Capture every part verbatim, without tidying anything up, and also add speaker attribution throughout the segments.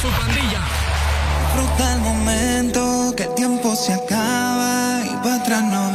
Speaker 1: su pandilla.
Speaker 2: Disfruta el momento, que el tiempo se acaba y para atrás no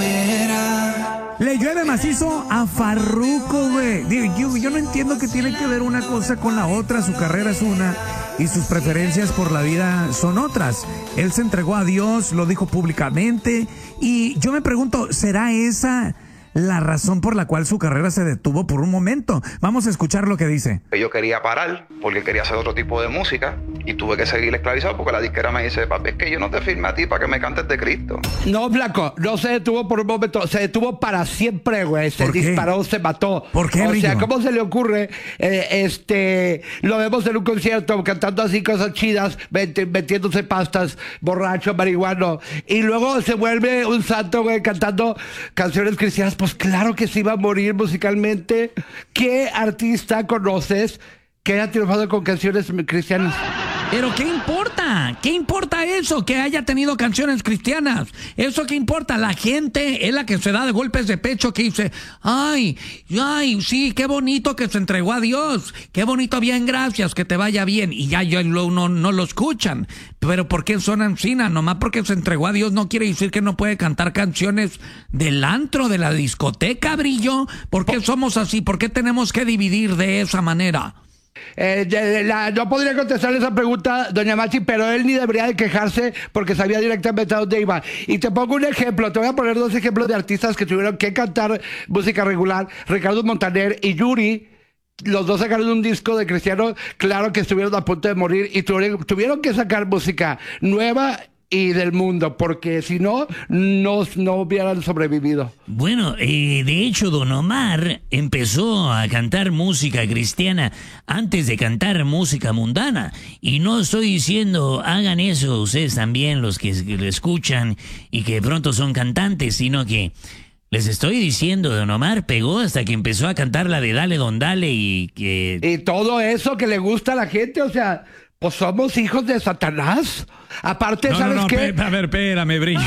Speaker 2: verá.
Speaker 3: Le llueve macizo a Farruko, güey. Digo, yo, yo no entiendo que tiene que ver una cosa con la otra. Su carrera es una y sus preferencias por la vida son otras. Él se entregó a Dios, lo dijo públicamente. Y yo me pregunto, ¿será esa la razón por la cual su carrera se detuvo por un momento? Vamos a escuchar lo que dice.
Speaker 4: Yo quería parar porque quería hacer otro tipo de música y tuve que seguir esclavizado porque la disquera me dice, papi, es que yo no te firmé a ti para que me cantes de Cristo.
Speaker 5: No, flaco, no se detuvo por un momento, se detuvo para siempre, güey. Se disparó, se mató.
Speaker 3: ¿Por qué,
Speaker 5: O
Speaker 3: Brillo?
Speaker 5: sea, ¿cómo se le ocurre? Eh, este, lo vemos en un concierto cantando así cosas chidas, meti- metiéndose pastas, borracho, marihuano, y luego se vuelve un santo, güey, cantando canciones cristianas. Pues claro que se iba a morir musicalmente. ¿Qué artista conoces que haya triunfado con canciones cristianas?
Speaker 1: Pero ¿qué importa? ¿Qué importa eso? Que haya tenido canciones cristianas. ¿Eso qué importa? La gente es la que se da de golpes de pecho, que dice, ay, ay, sí, qué bonito que se entregó a Dios. Qué bonito, bien, gracias, que te vaya bien. Y ya, ya lo, no, no lo escuchan. Pero ¿por qué son encina? Nomás porque se entregó a Dios no quiere decir que no puede cantar canciones del antro, de la discoteca, Brillo. ¿Por qué somos así? ¿Por qué tenemos que dividir de esa manera?
Speaker 5: Eh, de- de la- no podría contestarle esa pregunta, doña Machi, pero él ni debería de quejarse porque sabía directamente a dónde iba. Y te pongo un ejemplo, te voy a poner dos ejemplos de artistas que tuvieron que cantar música regular. Ricardo Montaner y Yuri, los dos sacaron un disco de cristiano, claro que estuvieron a punto de morir y tuvieron, tuvieron que sacar música nueva y del mundo, porque si no, no, no hubieran sobrevivido.
Speaker 6: Bueno, eh, de hecho, Don Omar empezó a cantar música cristiana antes de cantar música mundana. Y no estoy diciendo hagan eso ustedes también, los que lo escuchan y que de pronto son cantantes, sino que les estoy diciendo, Don Omar pegó hasta que empezó a cantar la de Dale Don Dale y que...
Speaker 5: Y todo eso que le gusta a la gente, o sea, pues somos hijos de Satanás. Aparte,
Speaker 3: No,
Speaker 5: ¿sabes
Speaker 3: no, no,
Speaker 5: qué?
Speaker 3: pe- a ver, espérame, Brillo.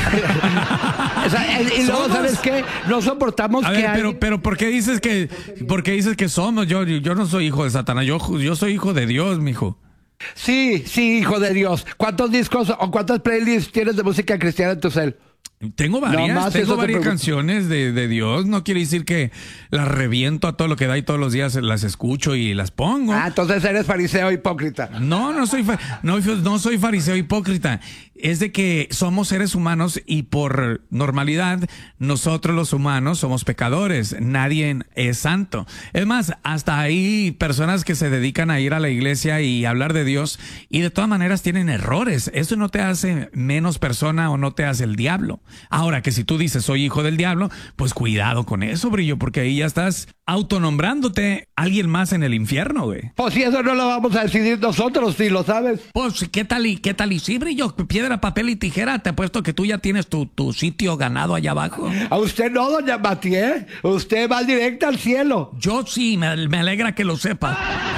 Speaker 5: O sea, y luego,
Speaker 3: Somos-
Speaker 5: ¿sabes qué? No soportamos
Speaker 3: A
Speaker 5: que
Speaker 3: ver,
Speaker 5: alguien-
Speaker 3: pero, pero ¿por qué dices que, por qué dices que somos? Yo, yo no soy hijo de Satanás, yo, yo soy hijo de Dios, mijo.
Speaker 5: Sí, sí, hijo de Dios. ¿Cuántos discos o cuántas playlists tienes de música cristiana en tu cel?
Speaker 3: Tengo varias,
Speaker 5: No más eso
Speaker 3: tengo
Speaker 5: te
Speaker 3: varias
Speaker 5: pregunto.
Speaker 3: canciones de, de Dios. No quiere decir que las reviento a todo lo que da y todos los días las escucho y las pongo.
Speaker 5: Ah, entonces eres fariseo hipócrita.
Speaker 3: No, no soy, fa- no, no soy fariseo hipócrita. Es de que somos seres humanos y por normalidad nosotros los humanos somos pecadores. Nadie es santo. Es más, hasta hay personas que se dedican a ir a la iglesia y hablar de Dios y de todas maneras tienen errores. Eso no te hace menos persona o no te hace el diablo. Ahora que si tú dices soy hijo del diablo, pues cuidado con eso, Brillo, porque ahí ya estás autonombrándote alguien más en el infierno, güey.
Speaker 5: Pues si eso no lo vamos a decidir nosotros, si lo sabes.
Speaker 1: Pues, ¿qué tal y qué tal y sí, Brillo? Piedra, papel y tijera. Te apuesto que tú ya tienes tu, tu sitio ganado allá abajo.
Speaker 5: A usted no, doña Mati, ¿eh? Usted va directa al cielo.
Speaker 1: Yo sí, me, me alegra que lo sepa.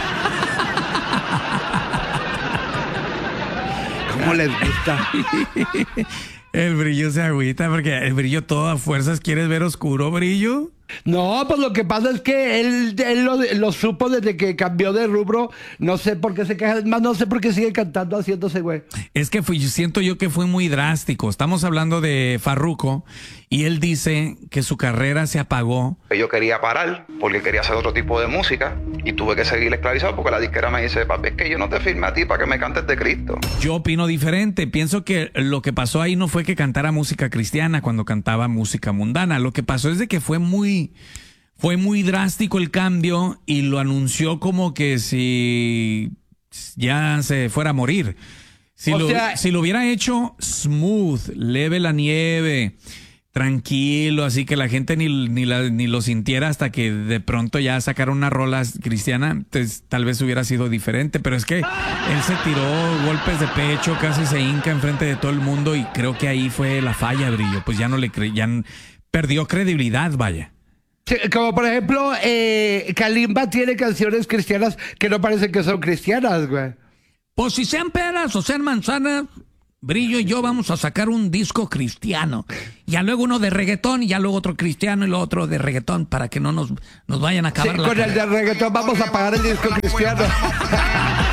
Speaker 5: ¿Cómo les gusta?
Speaker 3: El Brillo se agüita porque el Brillo todo a fuerzas. ¿Quieres ver oscuro, Brillo?
Speaker 5: No, pues lo que pasa es que él, él lo, lo supo desde que cambió de rubro. No sé por qué se queja, más no sé por qué sigue cantando haciéndose güey.
Speaker 3: Es que fui, siento yo que fue muy drástico. Estamos hablando de Farruko y él dice que su carrera se apagó.
Speaker 4: Yo quería parar porque quería hacer otro tipo de música y tuve que seguir esclavizado porque la disquera me dice, papi, es que yo no te firmé a ti para que me cantes de Cristo.
Speaker 3: Yo opino diferente. Pienso que lo que pasó ahí no fue que cantara música cristiana cuando cantaba música mundana. Lo que pasó es de que fue muy, fue muy drástico el cambio y lo anunció como que si ya se fuera a morir. Si,
Speaker 5: O
Speaker 3: lo,
Speaker 5: sea-
Speaker 3: si lo hubiera hecho smooth, leve la nieve, tranquilo, así que la gente ni, ni, la, ni lo sintiera hasta que de pronto ya sacara una rola cristiana, entonces tal vez hubiera sido diferente, pero es que él se tiró golpes de pecho, casi se hinca enfrente de todo el mundo y creo que ahí fue la falla, Brillo, pues ya no le cre ya n- perdió credibilidad, vaya.
Speaker 5: Sí, como por ejemplo, eh, Kalimba tiene canciones cristianas que no parecen que son cristianas, güey.
Speaker 1: Pues si sean peras o sean manzanas, Brillo y yo vamos a sacar un disco cristiano. Ya luego uno de reggaetón, y ya luego otro cristiano y luego otro de reggaetón para que no nos, nos vayan a
Speaker 5: Sí,
Speaker 1: acabar la
Speaker 5: con el de reggaetón vamos a pagar el disco cristiano.